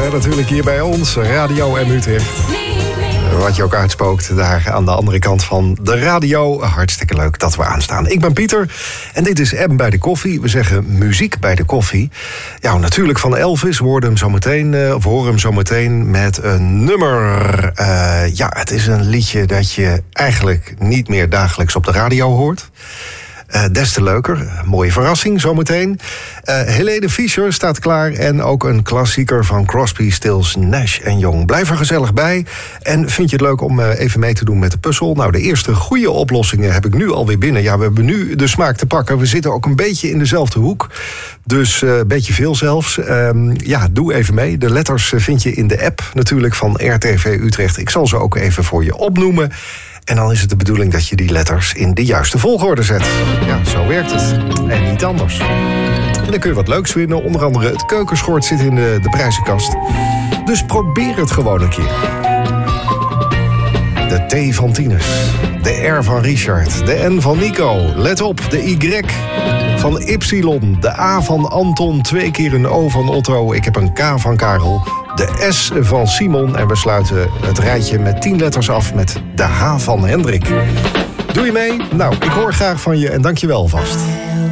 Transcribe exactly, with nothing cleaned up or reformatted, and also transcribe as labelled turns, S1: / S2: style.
S1: hè, natuurlijk hier bij ons, Radio M Utrecht. Wat je ook uitspookt daar aan de andere kant van de radio. Hartstikke leuk dat we aanstaan. Ik ben Pieter en dit is M bij de koffie. We zeggen muziek bij de koffie. Ja, natuurlijk van Elvis. We horen hem zo meteen, of horen hem zo meteen met een nummer. Uh, ja, het is een liedje dat je eigenlijk niet meer dagelijks op de radio hoort. Uh, des te leuker. Mooie verrassing zometeen. Uh, Helene Fischer staat klaar. En ook een klassieker van Crosby, Stills, Nash en Young. Blijf er gezellig bij. En vind je het leuk om uh, even mee te doen met de puzzel? Nou, de eerste goede oplossingen heb ik nu alweer binnen. Ja, we hebben nu de smaak te pakken. We zitten ook een beetje in dezelfde hoek. Dus een uh, beetje veel zelfs. Uh, ja, doe even mee. De letters vind je in de app natuurlijk van R T V Utrecht. Ik zal ze ook even voor je opnoemen. En dan is het de bedoeling dat je die letters in de juiste volgorde zet. Ja, zo werkt het. En niet anders. En dan kun je wat leuks winnen. Onder andere het keukenschort zit in de, de prijzenkast. Dus probeer het gewoon een keer. De T van Tinus. De R van Richard. De N van Nico. Let op, de Y van Y. De A van Anton. Twee keer een O van Otto. Ik heb een K van Karel. De S van Simon. En we sluiten het rijtje met tien letters af met de H van Hendrik. Doe je mee? Nou, ik hoor graag van je en dank je wel vast.